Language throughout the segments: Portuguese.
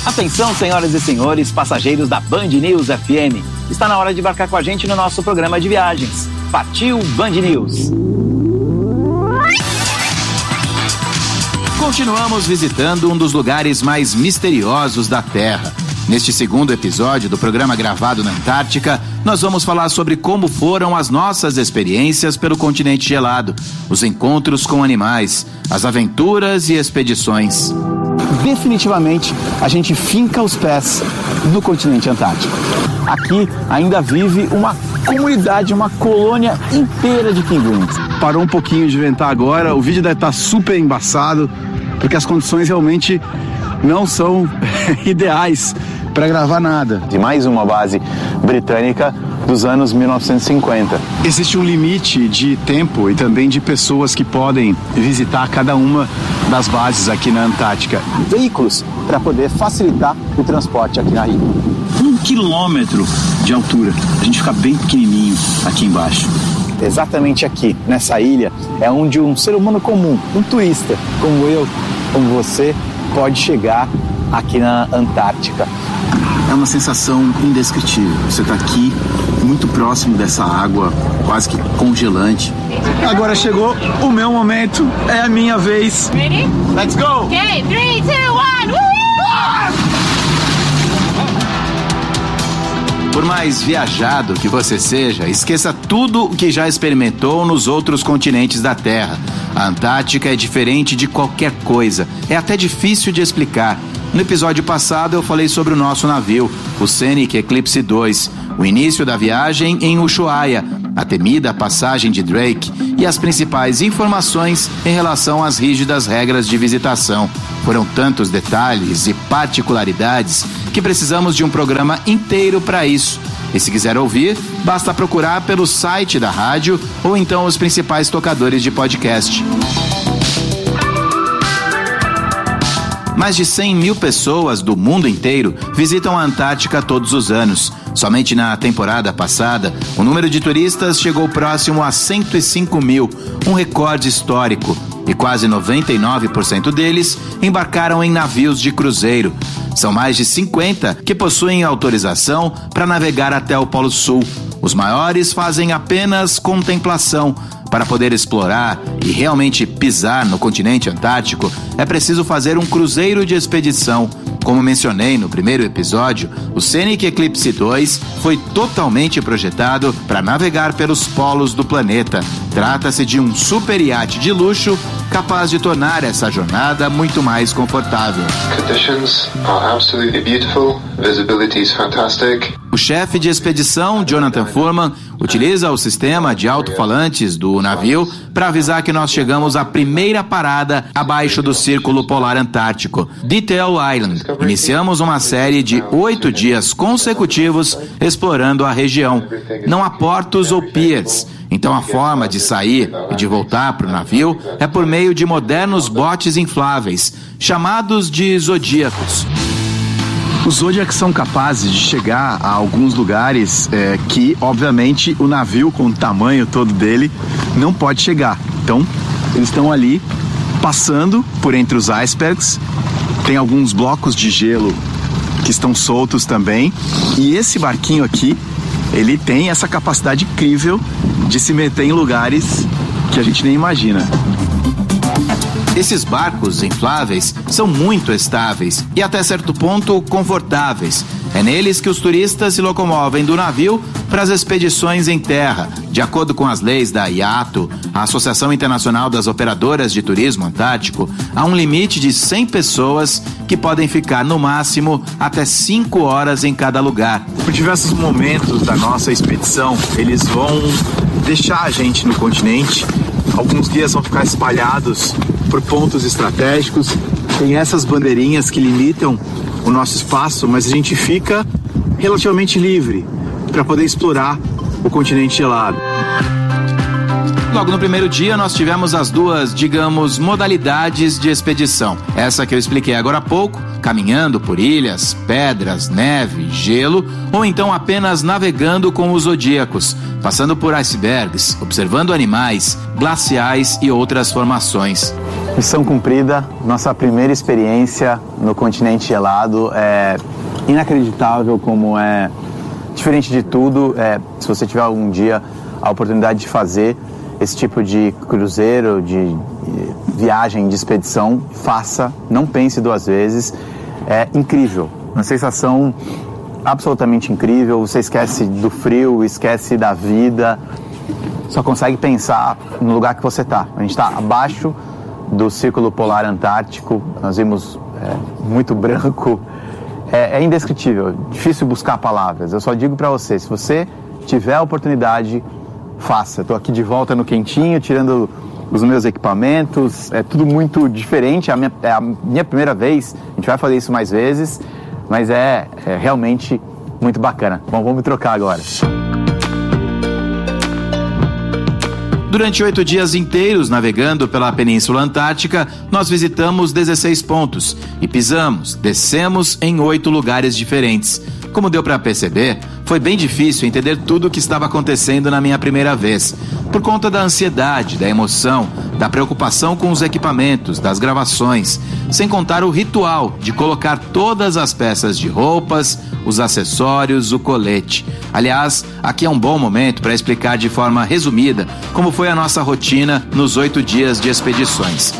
Atenção, senhoras e senhores, passageiros da Band News FM. Está na hora de embarcar com a gente no nosso programa de viagens. Partiu Band News. Continuamos visitando um dos lugares mais misteriosos da Terra. Neste segundo episódio do programa gravado na Antártica, nós vamos falar sobre como foram as nossas experiências pelo continente gelado, os encontros com animais, as aventuras e expedições. Definitivamente, a gente finca os pés no continente antártico. Aqui ainda vive uma comunidade, uma colônia inteira de pinguins. Parou um pouquinho de ventar agora, o vídeo deve estar super embaçado, porque as condições realmente não são ideais para gravar nada. De mais uma base britânica dos anos 1950. Existe um limite de tempo e também de pessoas que podem visitar cada uma das bases aqui na Antártica. Veículos para poder facilitar o transporte aqui na ilha. 1 quilômetro de altura. A gente fica bem pequenininho aqui embaixo. Exatamente aqui, nessa ilha, é onde um ser humano comum, um turista, como eu, como você, pode chegar aqui na Antártica. É uma sensação indescritível. Você está aqui, muito próximo dessa água, quase que congelante. Agora chegou o meu momento, é a minha vez. Ready? Let's go! Okay, 3, 2, 1, Por mais viajado que você seja, esqueça tudo o que já experimentou nos outros continentes da Terra. A Antártica é diferente de qualquer coisa. É até difícil de explicar. No episódio passado eu falei sobre o nosso navio, o Scenic Eclipse 2, o início da viagem em Ushuaia, a temida passagem de Drake e as principais informações em relação às rígidas regras de visitação. Foram tantos detalhes e particularidades que precisamos de um programa inteiro para isso. E se quiser ouvir, basta procurar pelo site da rádio ou então os principais tocadores de podcast. Mais de 100 mil pessoas do mundo inteiro visitam a Antártica todos os anos. Somente na temporada passada, o número de turistas chegou próximo a 105 mil, um recorde histórico. E quase 99% deles embarcaram em navios de cruzeiro. São mais de 50 que possuem autorização para navegar até o Polo Sul. Os maiores fazem apenas contemplação. Para poder explorar e realmente pisar no continente antártico, é preciso fazer um cruzeiro de expedição. Como mencionei no primeiro episódio, o Scenic Eclipse 2 foi totalmente projetado para navegar pelos polos do planeta. Trata-se de um super iate de luxo capaz de tornar essa jornada muito mais confortável. Conditions are absolutely beautiful. Visibility is fantastic. O chefe de expedição, Jonathan Furman, utiliza o sistema de alto-falantes do navio para avisar que nós chegamos à primeira parada abaixo do Círculo Polar Antártico, Detail Island. Iniciamos uma série de 8 dias consecutivos explorando a região. Não há portos ou piers, então a forma de sair e de voltar para o navio é por meio de modernos botes infláveis, chamados de zodíacos. Os Zodiacs são capazes de chegar a alguns lugares que, obviamente, o navio, com o tamanho todo dele, não pode chegar. Então, eles estão ali, passando por entre os icebergs. Tem alguns blocos de gelo que estão soltos também. E esse barquinho aqui, ele tem essa capacidade incrível de se meter em lugares que a gente nem imagina. Esses barcos infláveis são muito estáveis e até certo ponto confortáveis. É neles que os turistas se locomovem do navio para as expedições em terra. De acordo com as leis da IATO, a Associação Internacional das Operadoras de Turismo Antártico, há um limite de 100 pessoas que podem ficar no máximo até 5 horas em cada lugar. Por diversos momentos da nossa expedição, eles vão deixar a gente no continente. Alguns dias vão ficar espalhados por pontos estratégicos. Tem essas bandeirinhas que limitam o nosso espaço, mas a gente fica relativamente livre para poder explorar o continente gelado. Logo no primeiro dia nós tivemos as duas, digamos, modalidades de expedição. Essa que eu expliquei agora há pouco, caminhando por ilhas, pedras, neve, gelo, ou então apenas navegando com os zodíacos, passando por icebergs, observando animais, glaciais e outras formações. Missão cumprida, nossa primeira experiência no continente gelado. É inacreditável como é diferente de tudo. Se você tiver algum dia a oportunidade de fazer esse tipo de cruzeiro, de viagem, de expedição, faça, não pense duas vezes. É incrível, uma sensação absolutamente incrível. Você esquece do frio, esquece da vida, só consegue pensar no lugar que você está. A gente está abaixo do Círculo Polar Antártico, nós vimos muito branco, é indescritível, difícil buscar palavras. Eu só digo para você, se você tiver a oportunidade, faça. Estou aqui de volta no quentinho, tirando os meus equipamentos, é tudo muito diferente, é a minha primeira vez, a gente vai fazer isso mais vezes, mas é realmente muito bacana. Bom, vamos trocar agora. Durante 8 dias inteiros navegando pela Península Antártica, nós visitamos 16 pontos e pisamos, descemos em 8 lugares diferentes. Como deu para perceber, foi bem difícil entender tudo o que estava acontecendo na minha primeira vez, por conta da ansiedade, da emoção, da preocupação com os equipamentos, das gravações, sem contar o ritual de colocar todas as peças de roupas, os acessórios, o colete. Aliás, aqui é um bom momento para explicar de forma resumida como foi a nossa rotina nos 8 dias de expedições.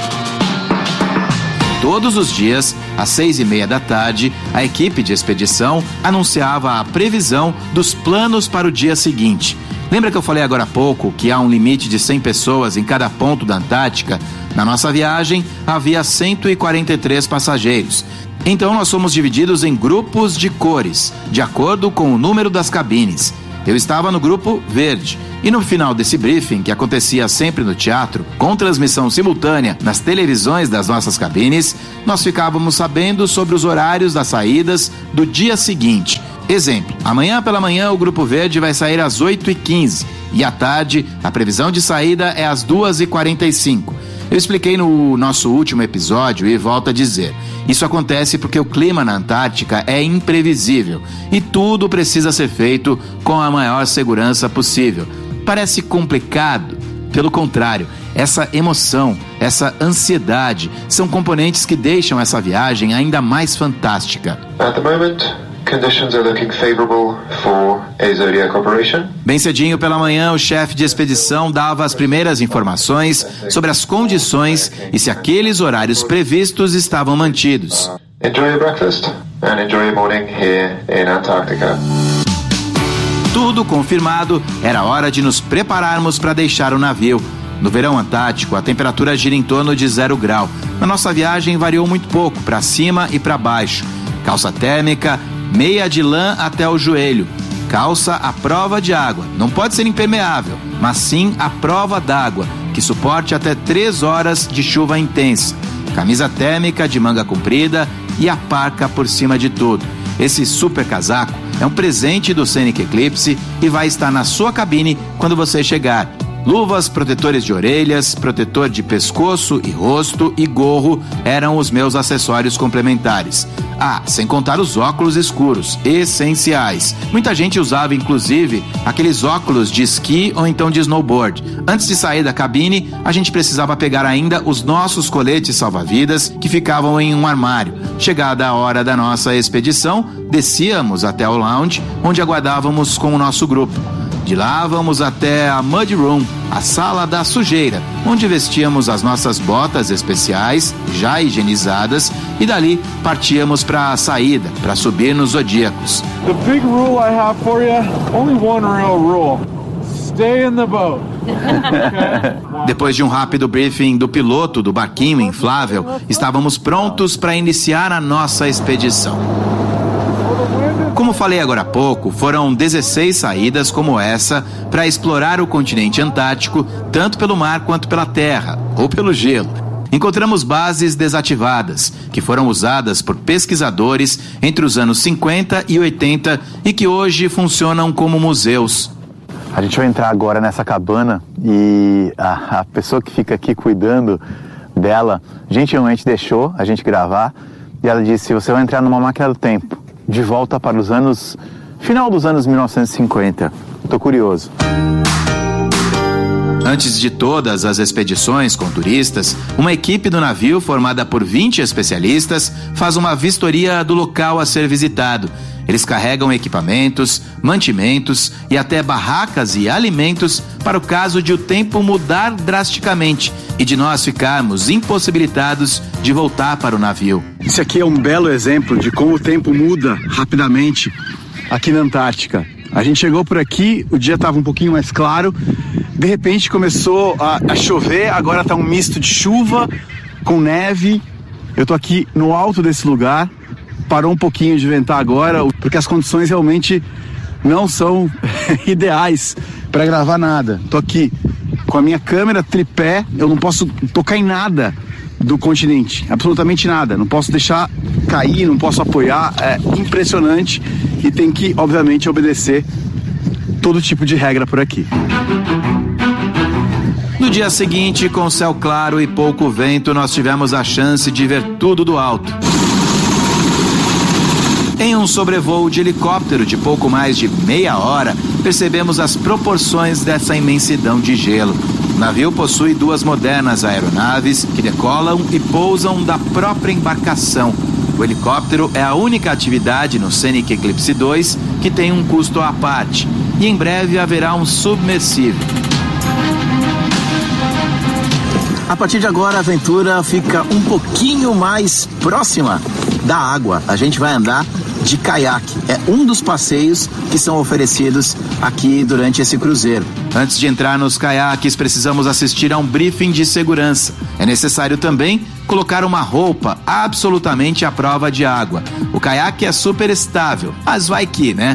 Todos os dias, às 6:30 da tarde, a equipe de expedição anunciava a previsão dos planos para o dia seguinte. Lembra que eu falei agora há pouco que há um limite de 100 pessoas em cada ponto da Antártica? Na nossa viagem, havia 143 passageiros. Então nós somos divididos em grupos de cores, de acordo com o número das cabines. Eu estava no grupo verde. E no final desse briefing, que acontecia sempre no teatro, com transmissão simultânea nas televisões das nossas cabines, nós ficávamos sabendo sobre os horários das saídas do dia seguinte. Exemplo, amanhã pela manhã o grupo verde vai sair às 8h15 e à tarde a previsão de saída é às 2h45. Eu expliquei no nosso último episódio e volto a dizer, isso acontece porque o clima na Antártica é imprevisível e tudo precisa ser feito com a maior segurança possível. Parece complicado, pelo contrário, essa emoção, essa ansiedade são componentes que deixam essa viagem ainda mais fantástica. At the moment, conditions are looking favorable for a Zodiac operation. Bem cedinho pela manhã, o chefe de expedição dava as primeiras informações sobre as condições e se aqueles horários previstos estavam mantidos. Enjoy your breakfast and enjoy your morning here in Antarctica. Tudo confirmado, era hora de nos prepararmos para deixar o navio. No verão antártico, a temperatura gira em torno de 0 grau. Na nossa viagem variou muito pouco, para cima e para baixo. Calça térmica, meia de lã até o joelho. Calça à prova de água. Não pode ser impermeável, mas sim à prova d'água, que suporte até 3 horas de chuva intensa. Camisa térmica de manga comprida e a parca por cima de tudo. Esse super casaco é um presente do Scenic Eclipse e vai estar na sua cabine quando você chegar. Luvas, protetores de orelhas, protetor de pescoço e rosto e gorro eram os meus acessórios complementares. Ah, sem contar os óculos escuros, essenciais. Muita gente usava, inclusive, aqueles óculos de esqui ou então de snowboard. Antes de sair da cabine, a gente precisava pegar ainda os nossos coletes salva-vidas que ficavam em um armário. Chegada a hora da nossa expedição, descíamos até o lounge, onde aguardávamos com o nosso grupo. De lá vamos até a Mud Room, a sala da sujeira, onde vestíamos as nossas botas especiais, já higienizadas, e dali partíamos para a saída, para subir nos zodíacos. The big rule I have for you, only one real rule. Stay in the boat. Depois de um rápido briefing do piloto do barquinho inflável, estávamos prontos para iniciar a nossa expedição. Como falei agora há pouco, foram 16 saídas como essa para explorar o continente antártico, tanto pelo mar quanto pela terra, ou pelo gelo. Encontramos bases desativadas, que foram usadas por pesquisadores entre os anos 50 e 80 e que hoje funcionam como museus. A gente vai entrar agora nessa cabana e a pessoa que fica aqui cuidando dela gentilmente deixou a gente gravar e ela disse, você vai entrar numa máquina do tempo. De volta para os final dos anos 1950. Estou curioso. Antes de todas as expedições com turistas, uma equipe do navio, formada por 20 especialistas, faz uma vistoria do local a ser visitado. Eles carregam equipamentos, mantimentos e até barracas e alimentos para o caso de o tempo mudar drasticamente e de nós ficarmos impossibilitados de voltar para o navio. Esse aqui é um belo exemplo de como o tempo muda rapidamente aqui na Antártica. A gente chegou por aqui, o dia estava um pouquinho mais claro, de repente começou a chover, agora está um misto de chuva com neve. Eu estou aqui no alto desse lugar, parou um pouquinho de ventar agora, porque as condições realmente não são ideais para gravar nada. Estou aqui com a minha câmera tripé, eu não posso tocar em nada do continente, absolutamente nada, não posso deixar cair, não posso apoiar, é impressionante e tem que, obviamente, obedecer todo tipo de regra por aqui. No dia seguinte, com céu claro e pouco vento, nós tivemos a chance de ver tudo do alto. Em um sobrevoo de helicóptero de pouco mais de meia hora, percebemos as proporções dessa imensidão de gelo. O navio possui 2 modernas aeronaves que decolam e pousam da própria embarcação. O helicóptero é a única atividade no Scenic Eclipse 2 que tem um custo à parte. E em breve haverá um submersível. A partir de agora, a aventura fica um pouquinho mais próxima da água. A gente vai andar de caiaque. É um dos passeios que são oferecidos aqui durante esse cruzeiro. Antes de entrar nos caiaques, precisamos assistir a um briefing de segurança. É necessário também colocar uma roupa absolutamente à prova de água. O caiaque é super estável, mas vai que, né?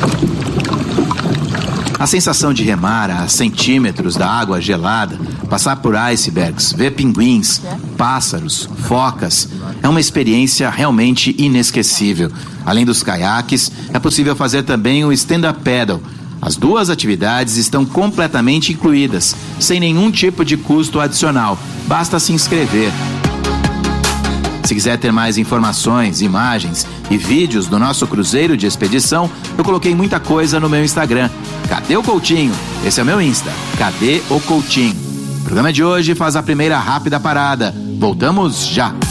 A sensação de remar a centímetros da água gelada, passar por icebergs, ver pinguins, pássaros, focas, é uma experiência realmente inesquecível. Além dos caiaques, é possível fazer também o stand-up paddle. As 2 atividades estão completamente incluídas, sem nenhum tipo de custo adicional. Basta se inscrever. Se quiser ter mais informações, imagens e vídeos do nosso cruzeiro de expedição, eu coloquei muita coisa no meu Instagram. Cadê o Coutinho? Esse é o meu Insta. Cadê o Coutinho? O programa de hoje faz a primeira rápida parada. Voltamos já!